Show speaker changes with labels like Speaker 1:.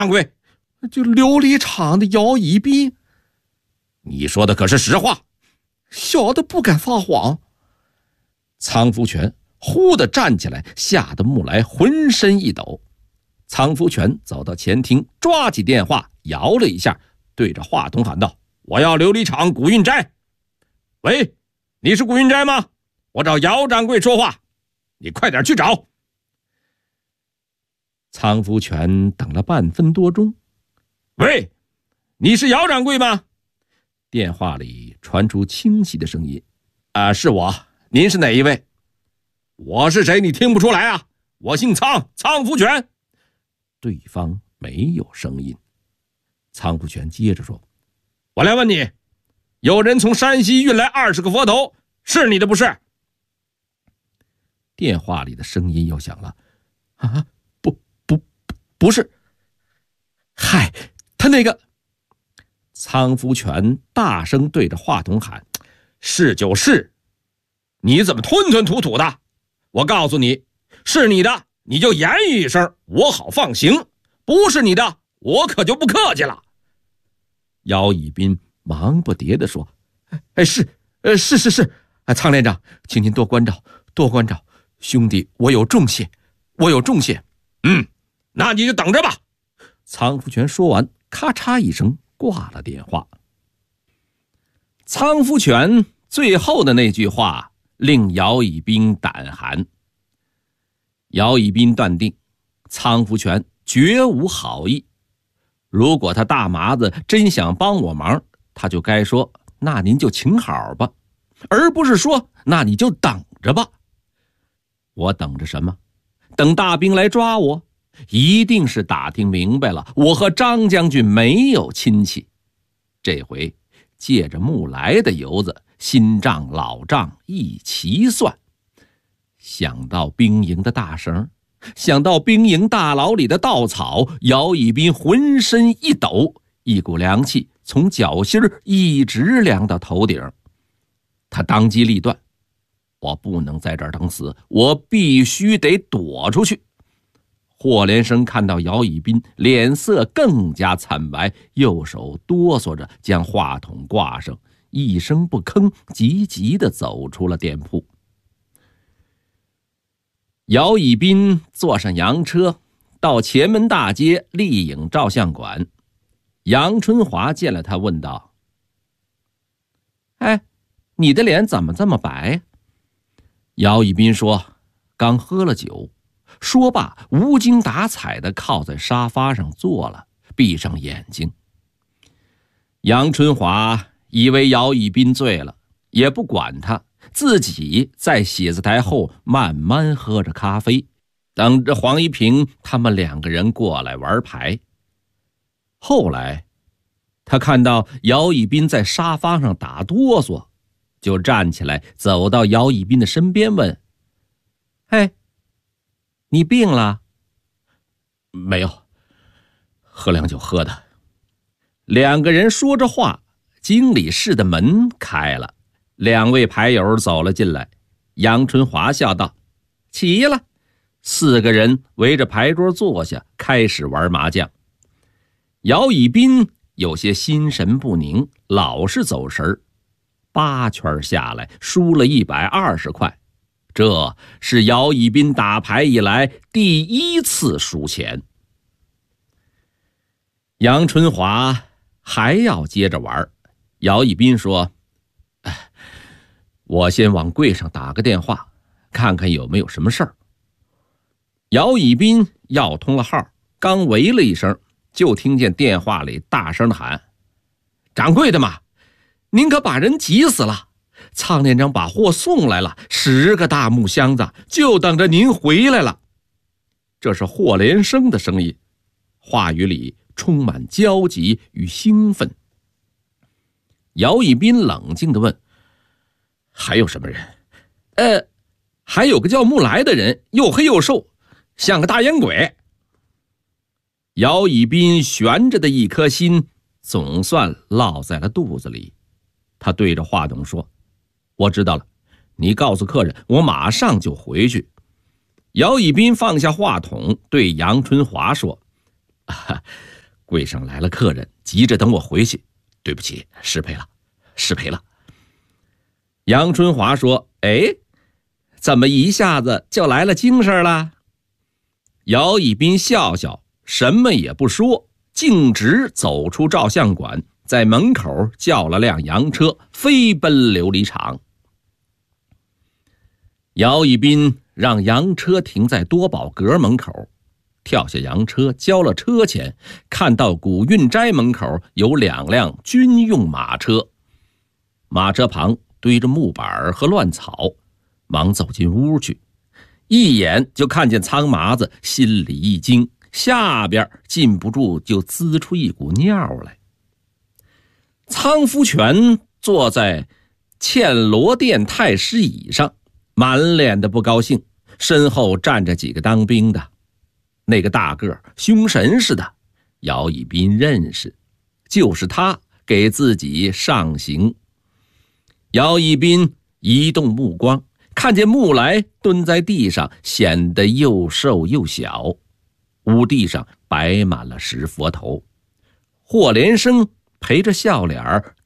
Speaker 1: 掌柜？
Speaker 2: 就琉璃厂的姚一斌。
Speaker 1: 你说的可是实话？
Speaker 2: 小的不敢撒谎。
Speaker 1: 苍福全忽地站起来，吓得木来浑身一抖。苍福全走到前厅，抓起电话摇了一下，对着话筒喊道：“我要琉璃厂古运斋。喂，你是古运斋吗？我找姚掌柜说话，你快点去找。”苍福全等了半分多钟。喂，你是姚掌柜吗？电话里传出清晰的声音：“是我，您是哪一位？”“我是谁你听不出来啊？我姓苍，苍福全。”对方没有声音。苍福全接着说：“我来问你，有人从山西运来20个佛头，是你的不是？”电话里的声音又响了：“啊，不是。嗨，他那个……”苍福全大声对着话筒喊：“是就是，你怎么吞吞吐吐的？我告诉你，是你的你就言语一声，我好放行；不是你的，我可就不客气了。”姚以斌忙不迭地说：“是，苍连长，请您多关照，多关照，兄弟，我有重谢。那你就等着吧。”苍福全说完，咔嚓一声挂了电话。苍福全最后的那句话令姚以斌胆寒。姚以斌断定苍福全绝无好意，如果他大麻子真想帮我忙，他就该说那您就请好吧，而不是说那你就等着吧。我等着什么？等大兵来抓我？一定是打听明白了我和张将军没有亲戚，这回借着木来的由子，新账老账一齐算。想到兵营的大绳，想到兵营大牢里的稻草，姚以斌浑身一抖，一股凉气从脚心一直凉到头顶。他当机立断，我不能在这儿等死，我必须得躲出去。霍连生看到姚以斌，脸色更加惨白，右手哆嗦着将话筒挂上，一声不吭，急急地走出了店铺。姚以斌坐上洋车，到前门大街丽影照相馆。杨春华见了他，问道：“哎，你的脸怎么这么白？”姚以斌说：“刚喝了酒。”说罢，无精打采地靠在沙发上坐了，闭上眼睛。杨春华以为姚以斌醉了，也不管他，自己在写字台后慢慢喝着咖啡，等着黄一平他们2个人过来玩牌。后来他看到姚以斌在沙发上打哆嗦，就站起来走到姚以斌的身边问：“嘿，你病了？”“没有，喝凉酒喝的。”2个人说着话，经理室的门开了，2位牌友走了进来。杨春华笑道：“齐了。”4个人围着牌桌坐下，开始玩麻将。姚以斌有些心神不宁，老是走神8圈下来输了120块，这是姚以斌打牌以来第1次输钱。杨春华还要接着玩，姚以斌说：“我先往柜上打个电话，看看有没有什么事儿。”姚以斌要通了号，刚喂了一声，就听见电话里大声的喊：“掌柜的嘛，您可把人急死了！苍连长把货送来了，10个大木箱子，就等着您回来了。”这是霍连生的声音，话语里充满焦急与兴奋。姚以斌冷静地问：“还有什么人？”“还有个叫木来的人，又黑又瘦，像个大烟鬼。”姚以斌悬着的一颗心总算落在了肚子里。他对着话筒说：“我知道了，你告诉客人，我马上就回去。”姚以斌放下话筒，对杨春华说：“ 柜上来了客人，急着等我回去，对不起，失陪了，失陪了。杨春华说：哎，怎么一下子就来了精神了？姚一斌笑笑，什么也不说，径直走出照相馆，在门口叫了辆洋车，飞奔琉璃厂。姚一斌让洋车停在多宝阁门口，跳下洋车，交了车钱，看到古运斋门口有2辆军用马车，马车旁堆着木板和乱草，忙走进屋去，一眼就看见苍麻子，心里一惊，下边禁不住就滋出一股尿来。苍福全坐在嵌罗殿太师椅上，满脸的不高兴，身后站着几个当兵的。那个大个凶神似的，姚一斌认识，就是他给自己上刑。姚一斌移动目光，看见木来蹲在地上，显得又瘦又小。屋地上摆满了石佛头，霍连生陪着笑脸